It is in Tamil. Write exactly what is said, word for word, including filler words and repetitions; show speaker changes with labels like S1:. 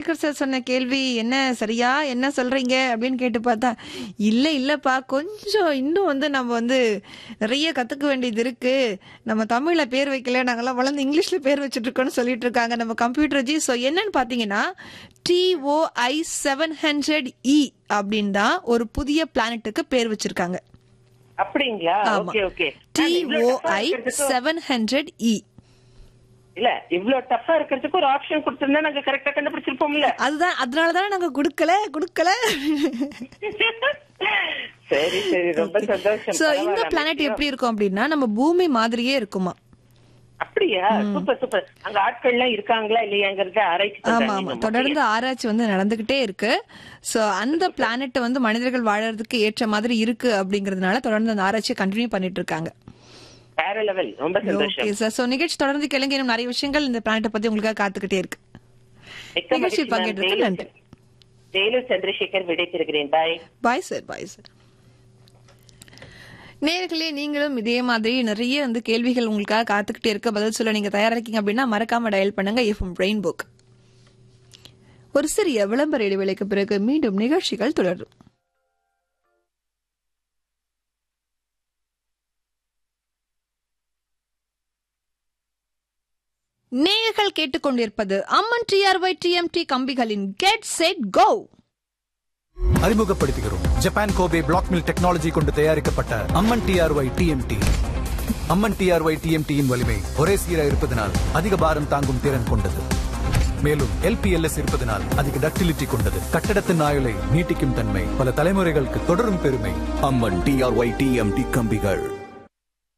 S1: பாஸ்கர் சார் சொன்ன கேள்வி என்ன சரியா என்ன சொல்றீங்க அப்படின்னு கேட்டு பார்த்தா இல்ல இல்லப்பா கொஞ்சம் இன்னும் வந்து நம்ம வந்து நிறைய கத்துக்க வேண்டியது இருக்கு. நம்ம தமிழ்ல பேர் வைக்கல, நாங்கெல்லாம் வளர்ந்து இங்கிலீஷ்ல பேர் வச்சுட்டு இருக்கோம்னு சொல்லிட்டு இருக்காங்க நம்ம கம்ப்யூட்டர் ஜி. ஸோ என்னன்னு பாத்தீங்கன்னா டிஓஐ செவன் ஹண்ட்ரட் இ அப்படின்னு தான் ஒரு புதிய பிளானட்டுக்கு பேர் வச்சிருக்காங்க.
S2: அப்படிங்களா? Okay okay.
S1: DOI seven hundred இ.
S2: இல்ல இவ்வளவு டஃபா இருக்கிறதுக்கு ஒரு ஆப்ஷன் கொடுத்திருந்தா நாங்க கரெக்டா கண்டுபிடிச்சிருப்போம்ல.
S1: அதுதான் அதனாலதான் நாங்க குடுக்கல குடுக்கல.
S2: சரி சரி, ரொம்ப சந்தோஷம்.
S1: சோ இந்த பிளானட் எப்படி இருக்கும் அப்படின்னா நம்ம பூமி மாதிரியே இருக்குமா.
S2: அப்படியா? Super super. அங்க ஆட்கள் எல்லாம் இருக்காங்களா இல்லையாங்கறத ஆராய்ச்சி
S1: ஆமா
S2: பண்றாங்க.
S1: ஆமா தொடர்ந்து ஆராய்ச்சி வந்து நடந்துகிட்டே இருக்கு. சோ அந்த பிளானட் வந்து மனிதர்கள் வாழறதுக்கு ஏற்ற மாதிரி இருக்கு அப்படிங்கறதுனால தொடர்ந்து அந்த ஆராய்ச்சியை கண்டினியூ பண்ணிட்டு இருக்காங்க.
S2: வேற லெவல். ரொம்ப சந்தோஷம்.
S1: Okay sir. சோ நிகழ்ச்சி தொடர்ந்து கேளுங்க, இன்னும் நிறைய விஷயங்கள் இந்த பிளானட் பத்தி உங்களுக்காக காத்துக்கிட்டே இருக்கு. நிகழ்ச்சி பங்கேற்றதுக்கு நன்றி.
S2: வேலூர் சந்திரசேகர் விடைபெறுகிறேன். பாய்
S1: பாய் சார். Bye sir. நேர்களே, நீங்களும் இதே மாதிரி நிறைய வந்து கேள்விகள் உங்களுக்காக காத்துக்கிட்டே இருக்க, பதில் சொல்ல நீங்க தயாரா இருக்கீங்க அப்படின்னா மறக்காம டயல் பண்ணுங்க எஃப்எம் ரெயின்போக்கு. ஒரு சிறிய விளம்பர இடைவேளைக்கு பிறகு மீண்டும் நிகழ்ச்சிகள் தொடரும். நேயர்கள் கேட்டுக்கொண்டிருப்பது அம்மன் டிஆர்ஒய் டிஎம்டி கம்பிகளின் கெட் செட் கோ.
S3: அறிமுகப்படுத்துகிறோம் Japan Kobe black mill technology கொண்டு தயாரிக்கப்பட்ட அம்மன் டிஆர்ஒய் டிஎம்டி. அம்மன் டிஆர்ஒய் டிஎம்டியின் வலிமை ஒரே சீரா இருப்பதனால் அதிக பாரம் தாங்கும் திறன் கொண்டது. மேலும் எல்பிஎல்எஸ் இருப்பதனால் அதிக டக்டிலிட்டி கொண்டது. கட்டடத்தின் ஆயுளை நீட்டிக்கும் தன்மை, பல தலைமுறைகளுக்கு தொடரும் பெருமை.
S4: அம்மன் டிஆர்ஒய் டிஎம்டி கம்பிகள்.